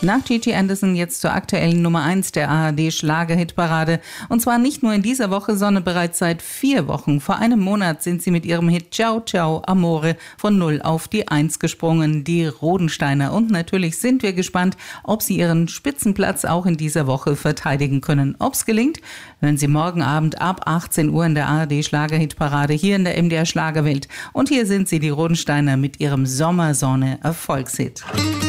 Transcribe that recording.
Nach Gigi Anderson jetzt zur aktuellen Nummer 1 der ARD-Schlager-Hitparade. Und zwar nicht nur in dieser Woche, sondern bereits seit 4 Wochen. Vor einem Monat sind sie mit ihrem Hit Ciao Ciao Amore von 0 auf die 1 gesprungen, die Rodensteiner. Und natürlich sind wir gespannt, ob sie ihren Spitzenplatz auch in dieser Woche verteidigen können. Ob es gelingt, hören Sie morgen Abend ab 18 Uhr in der ARD-Schlager-Hitparade hier in der MDR Schlagerwelt. Und hier sind sie, die Rodensteiner, mit ihrem Sommersonne-Erfolgshit.